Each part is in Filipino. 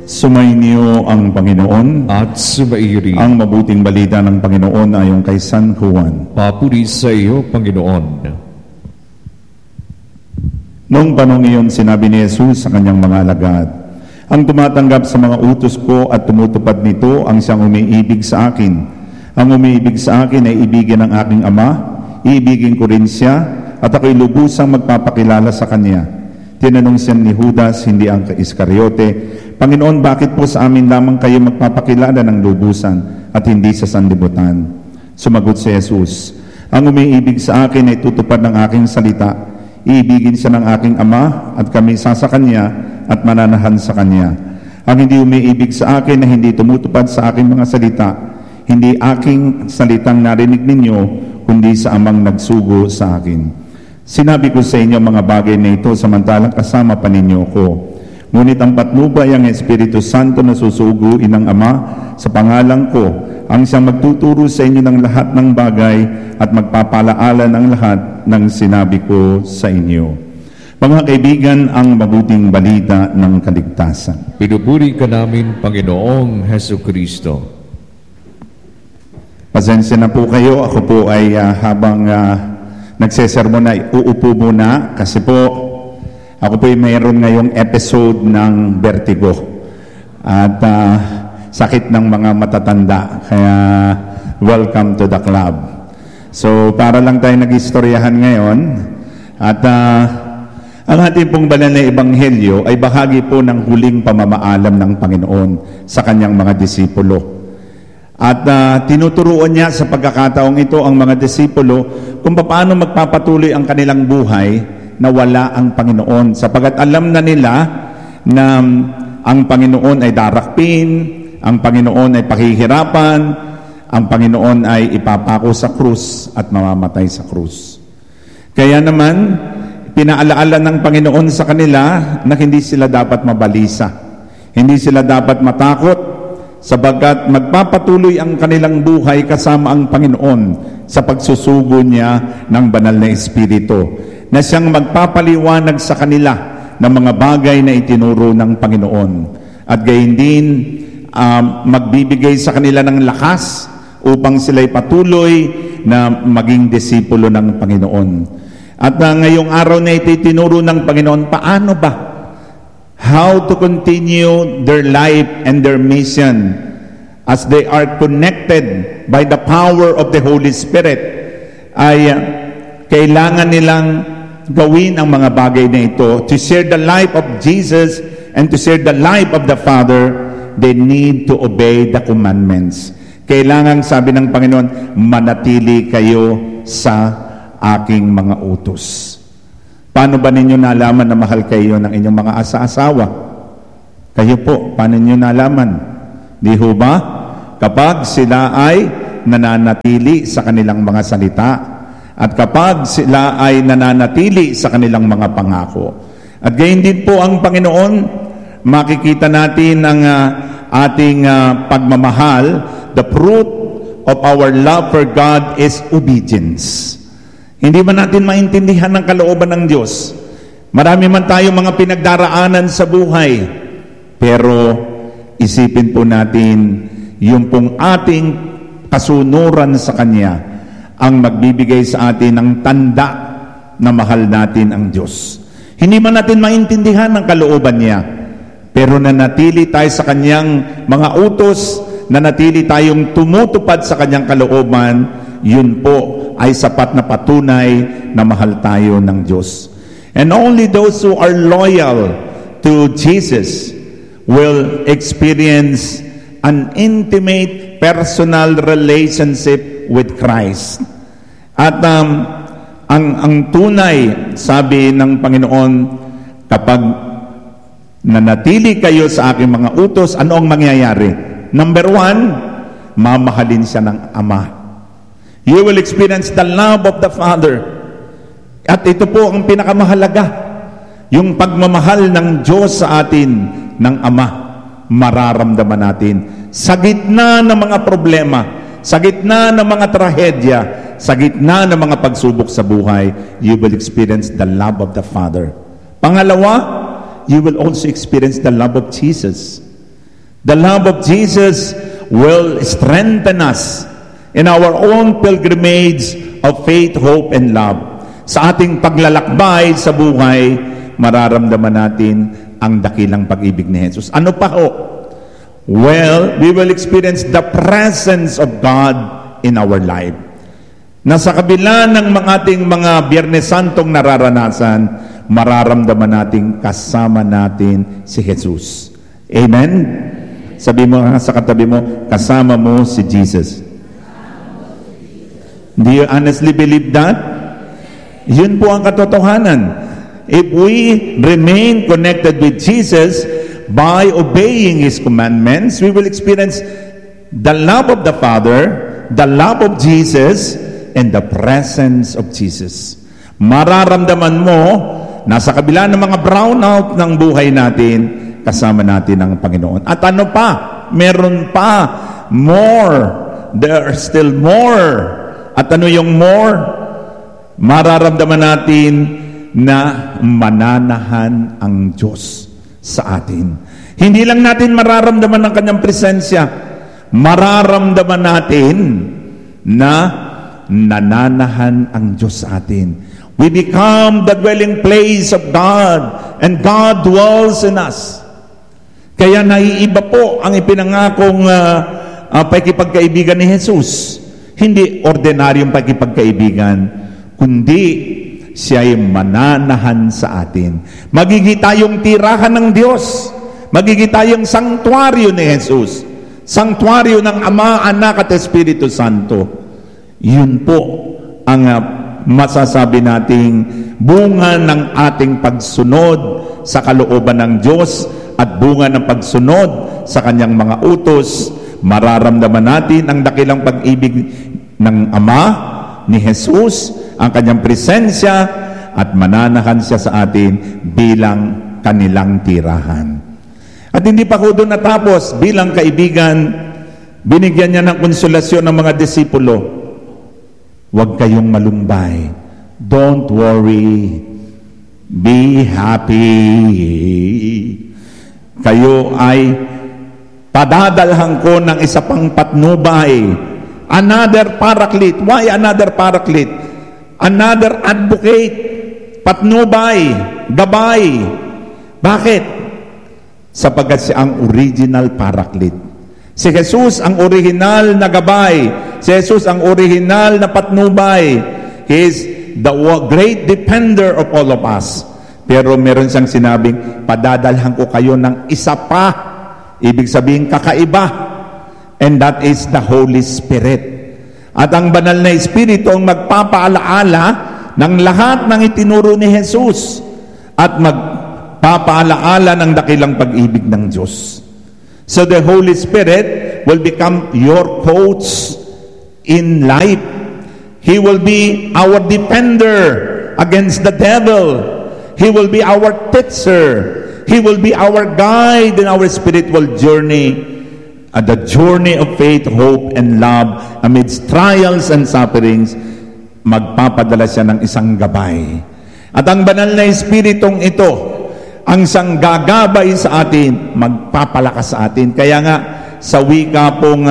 Sumainyo ang Panginoon at sumairi ang mabuting balita ng Panginoon ayon kay San Juan. Papuri sa iyo, Panginoon. Noong panahon iyon, sinabi ni Jesus sa kanyang mga alagad, ang tumatanggap sa mga utos ko at tumutupad nito ang siyang umiibig sa akin. Ang umiibig sa akin ay ibigin ng aking Ama, iibigin ko rin siya, at ako'y lubusang magpapakilala sa kanya. Tinanong siya ni Judas, hindi ang Iscariote, Panginoon, bakit po sa amin lamang kayo magpapakilala ng lubusan at hindi sa sanlibutan? Sumagot si Jesus, ang umiibig sa akin ay tutupad ng aking salita. Iibigin siya ng aking Ama at kami sa kanya at mananahan sa kanya. Ang hindi umiibig sa akin na hindi tumutupad sa aking mga salita, hindi aking salitang narinig ninyo, kundi sa Amang nagsugo sa akin. Sinabi ko sa inyo mga bagay na ito samantalang kasama pa ninyo ko. Ngunit ang patnubay ang Espiritu Santo na susuguin ng Ama sa pangalan ko, ang siyang magtuturo sa inyo ng lahat ng bagay at magpapalaala ng lahat ng sinabi ko sa inyo. Mga kaibigan, ang mabuting balita ng kaligtasan. Pinupuri ka namin, Panginoong Hesukristo. Pasensya na po kayo. Ako po ay habang nagsesermon na uupo muna kasi po ako po ay mayroon ngayong episode ng vertigo at sakit ng mga matatanda, kaya welcome to the club. So para lang tayo nag-istoryahan ngayon at ang ating pong banal na ebanghelyo ay bahagi po ng huling pamamaalam ng Panginoon sa kanyang mga disipulo. At tinuturuan niya sa pagkakataong ito ang mga disipulo kung paano magpapatuloy ang kanilang buhay na wala ang Panginoon, sapagat alam na nila na ang Panginoon ay darakpin, ang Panginoon ay paghihirapan, ang Panginoon ay ipapako sa krus at mamamatay sa krus. Kaya naman, pinaalaala ng Panginoon sa kanila na hindi sila dapat mabalisa, hindi sila dapat matakot, sabagat magpapatuloy ang kanilang buhay kasama ang Panginoon sa pagsusugo niya ng banal na Espiritu, na siyang magpapaliwanag sa kanila ng mga bagay na itinuro ng Panginoon. At gayon din, magbibigay sa kanila ng lakas upang sila'y patuloy na maging disipulo ng Panginoon. At ngayong araw na ito itinuro ng Panginoon, paano ba? How to continue their life and their mission as they are connected by the power of the Holy Spirit, ay kailangan nilang gawin ang mga bagay na ito. To share the life of Jesus and to share the life of the Father, they need to obey the commandments. Kailangan, sabi ng Panginoon, manatili kayo sa aking mga utos. Paano ba ninyo nalaman na mahal kayo ng inyong mga asa-asawa? Kayo po, paano ninyo nalaman? Di ho ba? Kapag sila ay nananatili sa kanilang mga salita at kapag sila ay nananatili sa kanilang mga pangako. At gayon din po ang Panginoon, makikita natin ang ating pagmamahal. The fruit of our love for God is obedience. Hindi man natin maintindihan ng kalooban ng Diyos. Marami man tayo mga pinagdaraanan sa buhay. Pero isipin po natin, yung pong ating kasunuran sa Kanya ang magbibigay sa atin ng tanda na mahal natin ang Diyos. Hindi man natin maintindihan ng kalooban niya, pero nanatili tayo sa Kanyang mga utos, nanatili tayong tumutupad sa Kanyang kalooban, yun po ay sapat na patunay na mahal tayo ng Diyos. And only those who are loyal to Jesus will experience an intimate personal relationship with Christ. At ang tunay, sabi ng Panginoon, kapag nanatili kayo sa aking mga utos, ano ang mangyayari? Number 1, mamahalin siya ng Ama. You will experience the love of the Father. At ito po ang pinakamahalaga, yung pagmamahal ng Diyos sa atin, ng Ama, mararamdaman natin. Sa gitna ng mga problema, sa gitna ng mga trahedya, sa gitna ng mga pagsubok sa buhay, you will experience the love of the Father. Pangalawa, you will also experience the love of Jesus. The love of Jesus will strengthen us in our own pilgrimage of faith, hope, and love. Sa ating paglalakbay sa buhay, mararamdaman natin ang dakilang pag-ibig ni Jesus. Ano pa ho? Well, we will experience the presence of God in our life. Na sa kabila ng ating mga Biyernes Santong nararanasan, mararamdaman natin kasama natin si Jesus. Amen? Sabi mo sa katabi mo, kasama mo si Jesus. Do you honestly believe that? Yun po ang katotohanan. If we remain connected with Jesus by obeying His commandments, we will experience the love of the Father, the love of Jesus, and the presence of Jesus. Mararamdaman mo, nasa kabila ng mga brownout ng buhay natin, kasama natin ang Panginoon. At ano pa? Meron pa. More. There are still more. At ano yung more? Mararamdaman natin na mananahan ang Diyos sa atin. Hindi lang natin mararamdaman ang Kanyang presensya. Mararamdaman natin na nananahan ang Diyos sa atin. We become the dwelling place of God, and God dwells in us. Kaya naiiba po ang ipinangakong pakikipagkaibigan ni Jesus. Hindi ordinaryong pakikipagkaibigan, kundi siya ay mananahan sa atin. Magiging tayong tirahan ng Diyos. Magiging tayong sanktuaryo ni Jesus. Sanktuaryo ng Ama, Anak at Espiritu Santo. Yun po ang masasabi nating bunga ng ating pagsunod sa kalooban ng Diyos at bunga ng pagsunod sa Kanyang mga utos. Mararamdaman natin ang dakilang pag-ibig ng Ama, ni Jesus, ang Kanyang presensya, at mananahan siya sa atin bilang kanilang tirahan. At hindi pa ko doon natapos, bilang kaibigan, binigyan niya ng konsolasyon ng mga disipulo. Huwag kayong malumbay. Don't worry. Be happy. Kayo ay padadalhan ko ng isa pang patnubay. Another paraclete. Why another paraclete? Another advocate. Patnubay. Gabay. Bakit? Sapagkat siya ang original paraclete. Si Jesus ang original na gabay. Si Jesus ang original na patnubay. He is the great defender of all of us. Pero meron siyang sinabing, padadalhan ko kayo ng isa pa. Ibig sabihin, kakaiba. And that is the Holy Spirit. At ang banal na Espiritu ang magpapaalaala ng lahat ng itinuro ni Jesus. At magpapaalaala ng dakilang pag-ibig ng Diyos. So the Holy Spirit will become your coach in life. He will be our defender against the devil. He will be our teacher. He will be our guide in our spiritual journey, the journey of faith, hope, and love amidst trials and sufferings. Magpapadala siya ng isang gabay. At ang banal na Espiritong ito, ang isang gagabay sa atin, magpapalakas sa atin. Kaya nga, sa wika pong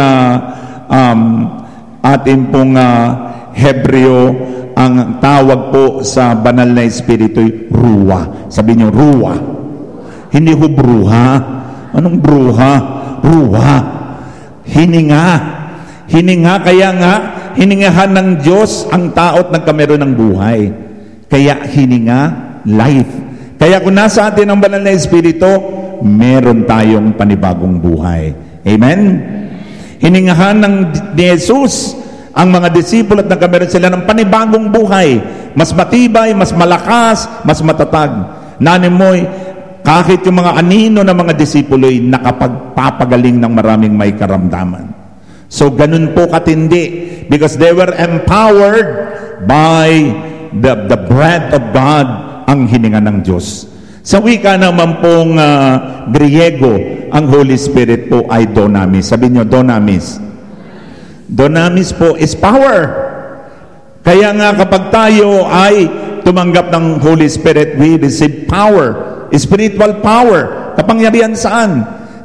ating pong Hebreo, ang tawag po sa banal na Espiritu, ruwa. Sabi niyo, ruwa. Hindi ho bruha. Anong bruha? Ruwa. Hininga. Hininga, kaya nga, hiningahan ng Diyos ang tao at nagkameron ng buhay. Kaya hininga, life. Kaya kung nasa atin ang banal na Espiritu, meron tayong panibagong buhay. Amen? Hiningahan ng Jesus ang mga disipulo at nagkameron sila ng panibagong buhay. Mas matibay, mas malakas, mas matatag. Nanimoy, kahit yung mga anino ng mga disipulo'y nakapagpapagaling ng maraming may karamdaman. So, ganun po katindi. Because they were empowered by the breath of God, ang hininga ng Diyos. Sa wika naman pong Griego, ang Holy Spirit po ay dunamis. Sabi niyo, dunamis. Dunamis po is power. Kaya nga kapag tayo ay tumanggap ng Holy Spirit, we receive power. Spiritual power. Kapangyarihan saan?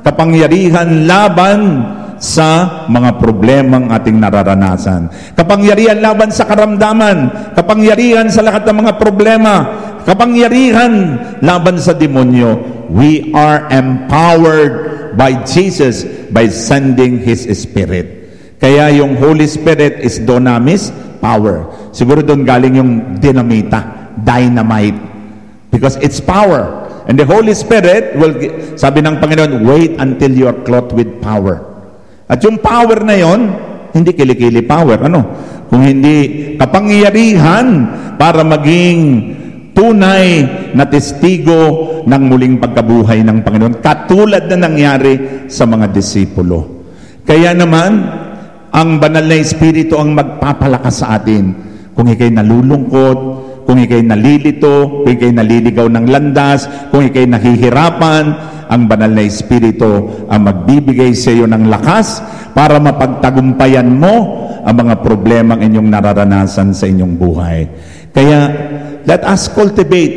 kapangyarihan laban sa mga problemang ating nararanasan. Kapangyarihan laban sa karamdaman, kapangyarihan sa lahat ng mga problema, kapangyarihan laban sa demonyo. We are empowered by Jesus by sending His Spirit. Kaya yung Holy Spirit is dunamis, power. Siguro doon galing yung dinamita, dynamite. Because it's power. And the Holy Spirit will, sabi ng Panginoon, wait until you are clothed with power. At yung power na yon, hindi kilikili power. Kung hindi kapangyarihan para maging tunay na testigo ng muling pagkabuhay ng Panginoon. Katulad na nangyari sa mga disipulo. Kaya naman, ang banal na Espiritu ang magpapalakas sa atin. Kung ikay nalulungkot, kung ikay nalilito, kung ikay naliligaw ng landas, kung ikay nahihirapan, ang banal na Espiritu ang magbibigay sa iyo ng lakas para mapagtagumpayan mo ang mga problemang inyong nararanasan sa inyong buhay. Kaya, let us cultivate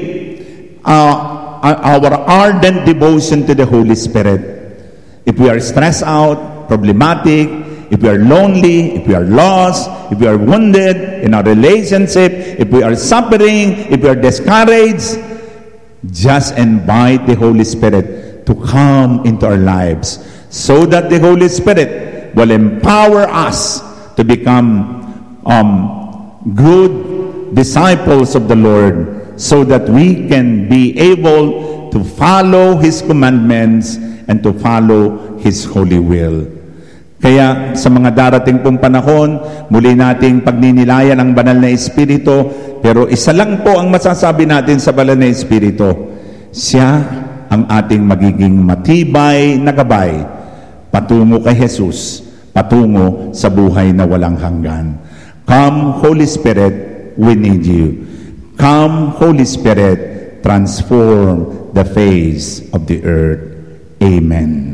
our ardent devotion to the Holy Spirit. If we are stressed out, problematic, if we are lonely, if we are lost, if we are wounded in our relationship, if we are suffering, if we are discouraged, just invite the Holy Spirit to come into our lives so that the Holy Spirit will empower us to become good disciples of the Lord so that we can be able to follow His commandments and to follow His holy will. Kaya sa mga darating pong panahon, muli nating pagninilayan ang banal na Espiritu, pero isa lang po ang masasabi natin sa banal na Espiritu, siya ang ating magiging matibay na gabay patungo kay Jesus, patungo sa buhay na walang hanggan. Come, Holy Spirit, we need you. Come, Holy Spirit, transform the face of the earth. Amen.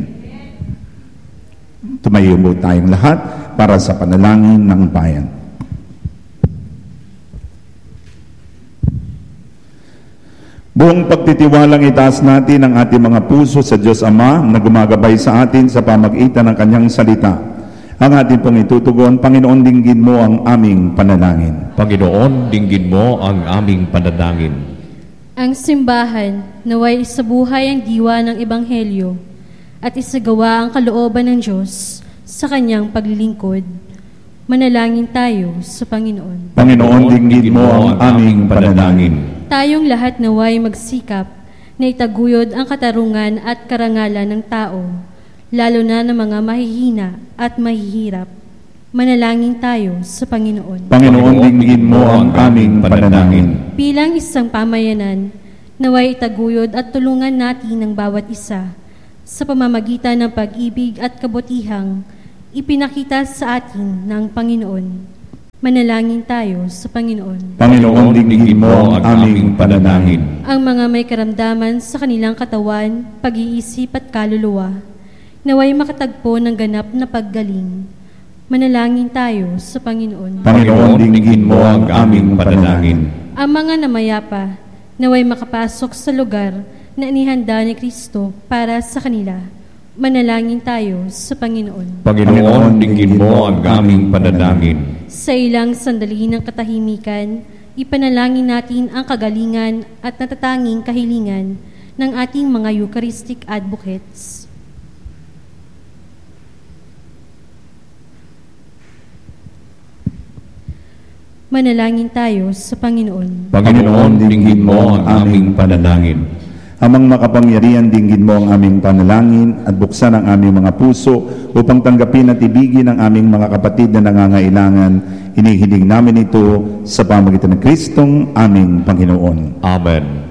Tumayo mo tayong lahat para sa panalangin ng bayan. Buong pagtitiwalang itaas natin ang ating mga puso sa Diyos Ama na gumagabay sa atin sa pamagitan ng Kanyang salita. Ang ating pong itutugon, Panginoon, dinggin mo ang aming panalangin. Panginoon, dinggin mo ang aming panalangin. Ang simbahan, naway isabuhay ang diwa ng Ebanghelyo at isagawa ang kalooban ng Diyos sa Kanyang paglilingkod. Manalangin tayo sa Panginoon. Panginoon, dinggin mo ang aming panalangin. Tayong lahat naway magsikap na itaguyod ang katarungan at karangalan ng tao, lalo na ng mga mahihina at mahihirap. Manalangin tayo sa Panginoon. Panginoon, dinggin mo ang aming panalangin. Bilang isang pamayanan, naway itaguyod at tulungan natin ang bawat isa sa pamamagitan ng pag-ibig at kabutihang ipinakita sa atin ng Panginoon. Manalangin tayo sa Panginoon. Panginoon, dinggin mo ang aming panalangin. Ang mga may karamdaman sa kanilang katawan, pag-iisip at kaluluwa, naway makatagpo ng ganap na paggaling. Manalangin tayo sa Panginoon. Panginoon, dinggin mo ang aming panalangin. Ang mga namayapa, naway makapasok sa lugar na inihanda ni Kristo para sa kanila. Manalangin tayo sa Panginoon. Panginoon, dinggin mo ang aming panalangin. Sa ilang sandali ng katahimikan, ipanalangin natin ang kagalingan at natatanging kahilingan ng ating mga Eucharistic advocates. Manalangin tayo sa Panginoon. Panginoon, dinggin mo ang aming panalangin. Amang makapangyarihan, dinggin mo ang aming panalangin at buksan ang aming mga puso upang tanggapin at ibigin ang aming mga kapatid na nangangailangan. Hinihiling namin ito sa pamagitan ng Kristong aming Panginoon. Amen.